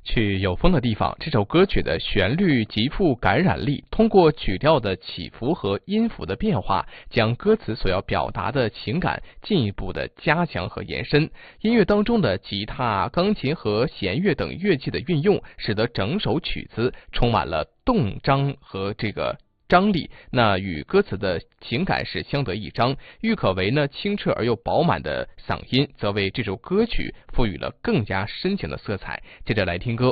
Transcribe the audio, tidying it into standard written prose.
去有风的地方，这首歌曲的旋律极富感染力，通过曲调的起伏和音符的变化，将歌词所要表达的情感进一步的加强和延伸。音乐当中的吉他、钢琴和弦乐等乐器的运用，使得整首曲子充满了动张和张力，那与歌词的情感是相得益彰。郁可唯呢清澈而又饱满的嗓音，则为这首歌曲赋予了更加深情的色彩。接着来听歌。